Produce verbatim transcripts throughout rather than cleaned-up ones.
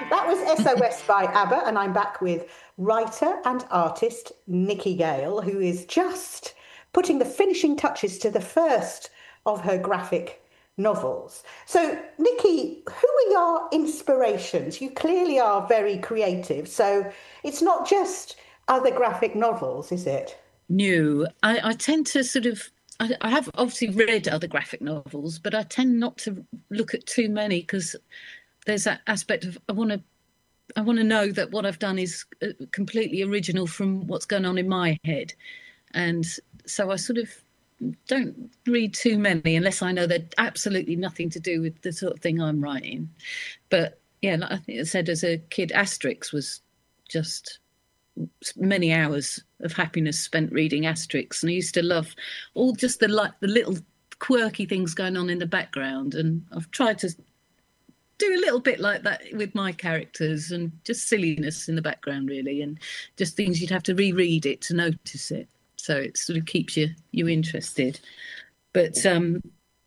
That was S O S by ABBA, and I'm back with writer and artist Nikki Gale, who is just putting the finishing touches to the first of her graphic novels. So, Nikki, who are your inspirations? You clearly are very creative, so it's not just other graphic novels, is it? No, I, I tend to sort of. I, I have obviously read other graphic novels, but I tend not to look at too many because there's that aspect of I want to. I want to know that what I've done is uh, completely original from what's going on in my head, and so I sort of don't read too many unless I know they're absolutely nothing to do with the sort of thing I'm writing. But yeah, like I think I said as a kid, Asterix was just many hours of happiness spent reading Asterix, and I used to love all just the like the little quirky things going on in the background. And I've tried to do a little bit like that with my characters, and just silliness in the background, really, and just things you'd have to reread it to notice it. So it sort of keeps you you interested. But um,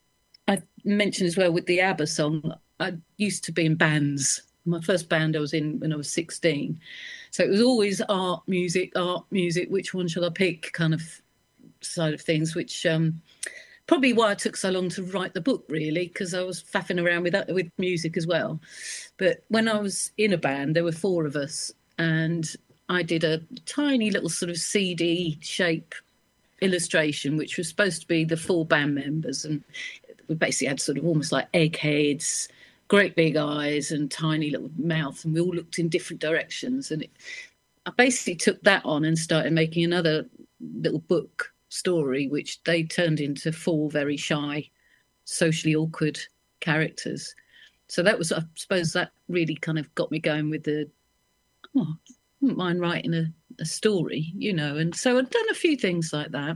I mentioned as well with the ABBA song, I used to be in bands. My first band I was in when I was sixteen. So it was always art, music, art, music. Which one shall I pick? Kind of side of things, which um, probably why it took so long to write the book, really, because I was faffing around with that, with music as well. But when I was in a band, there were four of us, and I did a tiny little sort of C D shape illustration, which was supposed to be the four band members, and we basically had sort of almost like eggheads, great big eyes, and tiny little mouth, and we all looked in different directions. And it, I basically took that on and started making another little book story, which they turned into four very shy, socially awkward characters. So that was, I suppose, that really kind of got me going with the, oh, I wouldn't mind writing a, a story, you know. And so I've done a few things like that.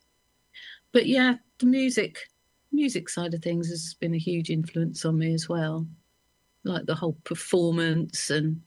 But yeah, the music, music side of things has been a huge influence on me as well, like the whole performance. And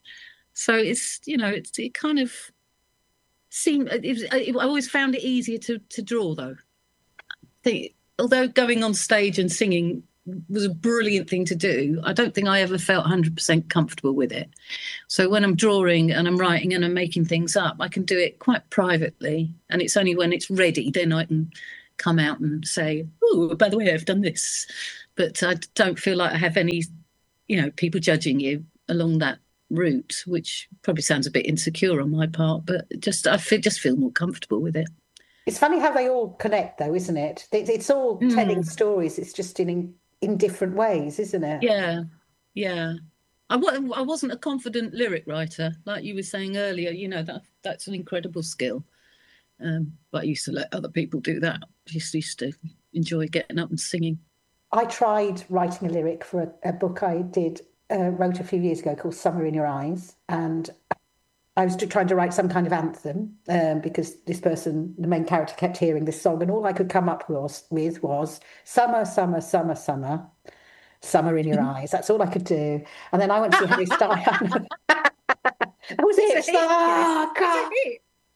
so it's, you know, it's it kind of seemed, it, it, I always found it easier to, to draw, though. I think, although going on stage and singing was a brilliant thing to do, I don't think I ever felt one hundred percent comfortable with it. So when I'm drawing and I'm writing and I'm making things up, I can do it quite privately. And it's only when it's ready, then I can come out and say, oh, by the way, I've done this. But I don't feel like I have any, you know, people judging you along that route, which probably sounds a bit insecure on my part, but just I feel, just feel more comfortable with it. It's funny how they all connect, though, isn't it? It- It's all telling Mm, stories. It's just in in different ways, isn't it? yeah, yeah. I, wa- I wasn't a confident lyric writer, like you were saying earlier. You know, that that's an incredible skill. Um, but I used to let other people do that. Just used to enjoy getting up and singing. I tried writing a lyric for a, a book I did uh, wrote a few years ago called Summer in Your Eyes, and I was trying to write some kind of anthem um, because this person, the main character, kept hearing this song, and all I could come up was, with was "Summer, summer, summer, summer, summer in your eyes." That's all I could do. And then I went to see Harry Styles. That was It's it. a hit, Chris. Oh, It's a God, hit.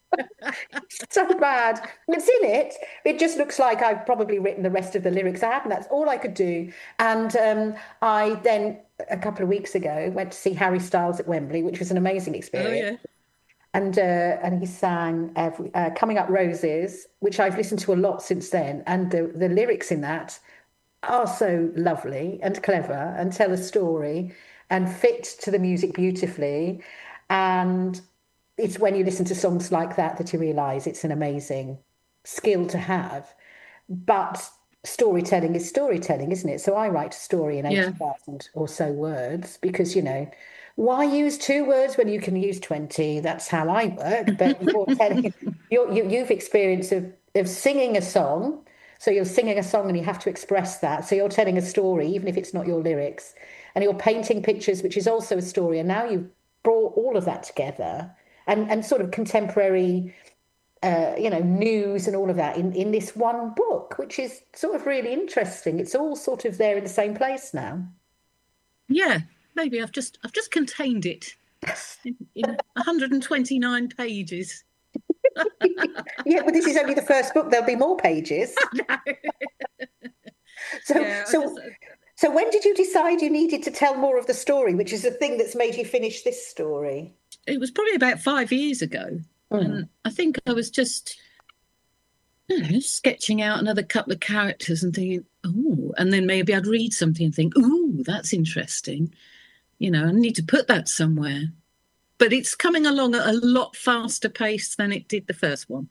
so bad. It's in it. It just looks like I've probably written the rest of the lyrics out, and that's all I could do. And um, I then, a couple of weeks ago, went to see Harry Styles at Wembley, which was an amazing Oh experience. yeah. And uh, and he sang every, uh, "Coming Up Roses," which I've listened to a lot since then. And the the lyrics in that are so lovely and clever and tell a story and fit to the music beautifully. And it's when you listen to songs like that that you realize it's an amazing skill to have. But storytelling is storytelling, isn't it? So I write a story in Yeah. eighty thousand or so words because, you know, why use two words when you can use twenty? That's how I work. But you're telling, you're, you, you've experienced of, of singing a song. So you're singing a song and you have to express that. So you're telling a story, even if it's not your lyrics. And you're painting pictures, which is also a story. And now you've brought all of that together and, and sort of contemporary uh, you know, news and all of that in, in this one book, which is sort of really interesting. It's all sort of there in the same place now. Yeah. Maybe I've just I've just contained it in, in one hundred twenty-nine pages. Yeah, but this is only the first book. There'll be more pages. So, Yeah, I just so So when did you decide you needed to tell more of the story, which is the thing that's made you finish this story? It was probably about five years ago. Mm. And I think I was just, you know, sketching out another couple of characters and thinking, oh, and then maybe I'd read something and think, oh, that's interesting. You know, I need to put that somewhere. But it's coming along at a lot faster pace than it did the first one.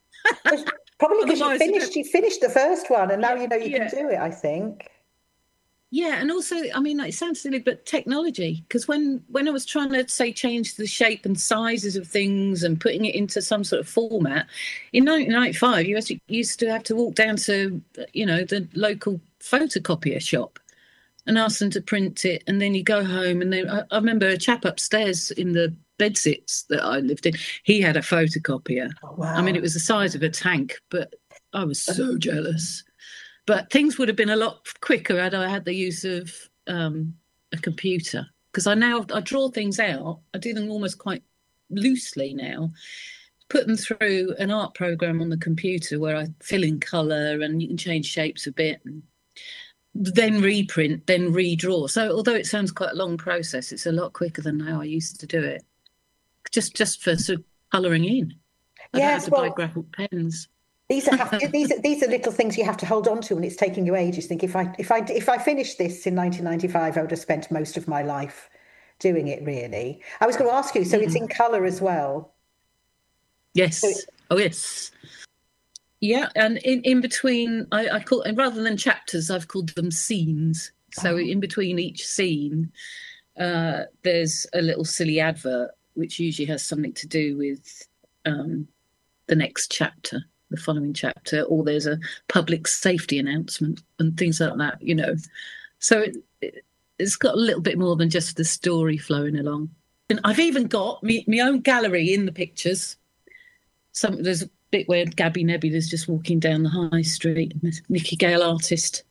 Probably because you finished, you finished the first one and now yeah, you know you yeah. can do it, I think. Yeah, and also, I mean, it sounds silly, but technology, because when, when I was trying to, say, change the shape and sizes of things and putting it into some sort of format, in nineteen ninety-five, you actually used to have to walk down to, you know, the local photocopier shop and ask them to print it, and then you go home, and then I, I remember a chap upstairs in the bedsits that I lived in, he had a photocopier. Oh, wow. I mean, it was the size of a tank, but I was so jealous. But things would have been a lot quicker had I had the use of um, a computer, because I now I draw things out. I do them almost quite loosely now. Put them through an art program on the computer where I fill in colour and you can change shapes a bit, and then reprint, then redraw. So although it sounds quite a long process, it's a lot quicker than how I used to do it. Just just for sort of colouring in. I yes, don't have to well, buy graphic pens. These are these are these are little things you have to hold on to, and it's taking you ages. Think if I if I if I finished this in nineteen ninety-five, I would have spent most of my life doing it. Really, I was going to ask you. So mm-hmm. It's in colour as well. Yes. So oh yes. Yeah, and in, in between, I, I call and rather than chapters, I've called them scenes. So oh. in between each scene, uh, there's a little silly advert, which usually has something to do with um, the next chapter. The following chapter, or there's a public safety announcement and things like that, you know. So it, it, it's got a little bit more than just the story flowing along. And I've even got me, my own gallery in the pictures. Some There's a bit where Gabby Nebula's just walking down the high street, and there's Nikki Gale artist.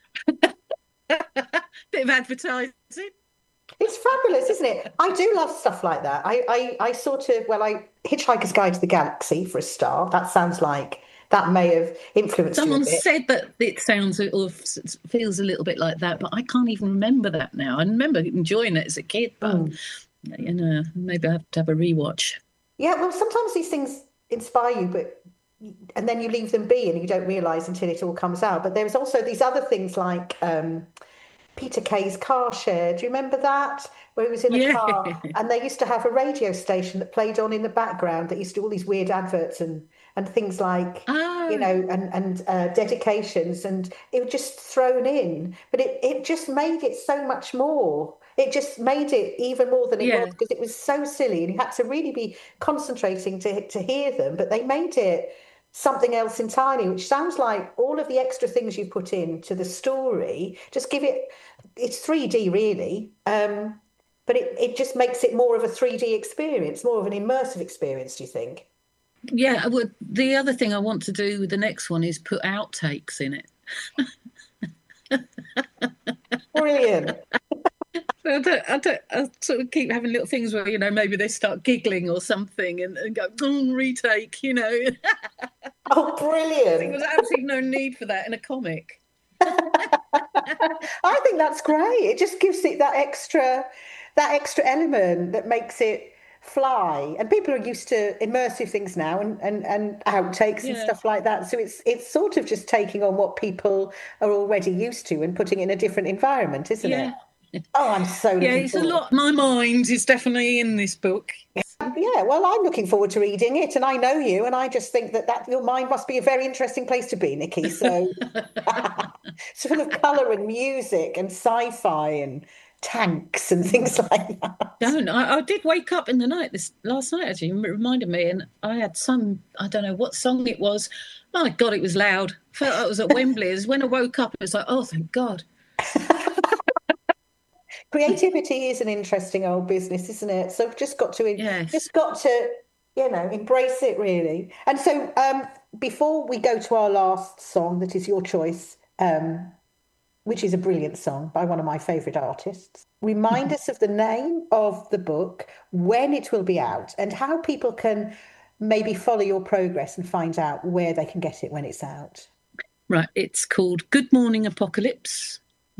Bit of advertising. It's fabulous, isn't it? I do love stuff like that. I, I, I sort of, well, I Hitchhiker's Guide to the Galaxy for a start. That sounds like that may have influenced Someone you a bit. said that it sounds or feels a little bit like that, but I can't even remember that now. I remember enjoying it as a kid, but mm. you know, maybe I have to have a rewatch. Yeah, well, sometimes these things inspire you, but and then you leave them be, and you don't realise until it all comes out. But there's also these other things like. Um, Peter Kay's Car Share. Do you remember that? Where he was in a yeah. car and they used to have a radio station that played on in the background that used to do all these weird adverts and, and things like, oh. you know, and, and uh, dedications, and it was just thrown in. But it, it just made it so much more. It just made it even more than it yeah. was, because it was so silly and you had to really be concentrating to to hear them. But they made it something else entirely, which sounds like all of the extra things you put into the story just give it, it's three D really, um, but it, it just makes it more of a three D experience, more of an immersive experience, do you think? Yeah, well, the other thing I want to do with the next one is put outtakes in it. Brilliant. I don't, I don't, I sort of keep having little things where, you know, maybe they start giggling or something and, and go, oh, retake, you know. Oh, brilliant. There was absolutely no need for that in a comic. I think that's great. It just gives it that extra, that extra element that makes it fly. And people are used to immersive things now and, and, and outtakes yeah. and stuff like that. So it's it's sort of just taking on what people are already used to and putting it in a different environment, isn't yeah. it? Oh, I'm so yeah. It's forward. a lot. My mind is definitely in this book. Yeah, well, I'm looking forward to reading it, and I know you, and I just think that, that your mind must be a very interesting place to be, Nikki. So, it's full of colour and music and sci-fi and tanks and things like that. Don't I, I did wake up in the night this last night. Actually, it reminded me, and I had some I don't know what song it was. My God, it was loud. I felt like I was at Wembley. When I woke up, it was like, oh, thank God. Creativity is an interesting old business, isn't it? So we've just got to, yes. just got to, you know, embrace it really. And so, um, before we go to our last song, that is your choice, um, which is a brilliant song by one of my favourite artists, remind us of the name of the book, when it will be out, and how people can maybe follow your progress and find out where they can get it when it's out. Right, it's called Good Morning Apocalypse.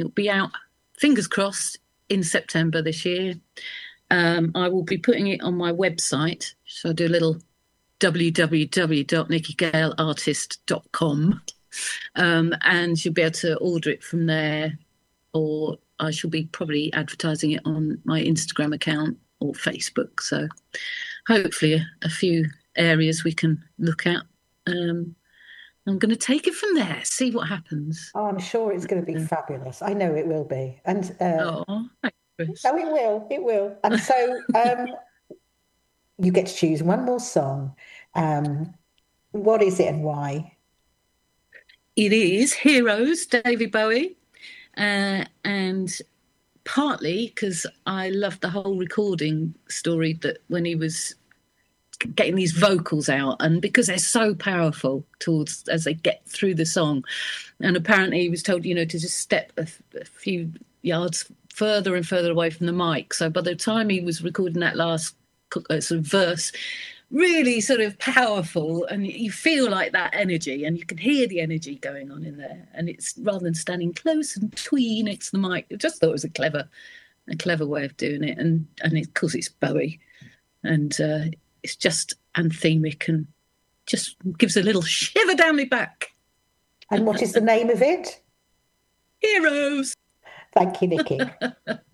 It'll be out, fingers crossed, in September this year. Um, I will be putting it on my website. So I'll do a little w w w dot nikki gale artist dot com, um, and you'll be able to order it from there, or I shall be probably advertising it on my Instagram account or Facebook. So hopefully a, a few areas we can look at. Um, I'm going to take it from there, see what happens. Oh, I'm sure it's going to be fabulous. I know it will be. And uh, oh, thanks, Chris. Oh, it will, it will. And so um, you get to choose one more song. Um, what is it and why? It is Heroes, David Bowie. Uh, and partly because I loved the whole recording story that when he was getting these vocals out, and because they're so powerful towards as they get through the song. And apparently he was told, you know, to just step a, a few yards further and further away from the mic. So by the time he was recording that last uh, sort of verse, really sort of powerful, and you feel like that energy, and you can hear the energy going on in there. And it's rather than standing close and twee next to the mic, I just thought it was a clever, a clever way of doing it. And and of course it's Bowie, and uh, it's just anthemic and just gives a little shiver down my back. And what is the name of it? Heroes. Thank you, Nikki.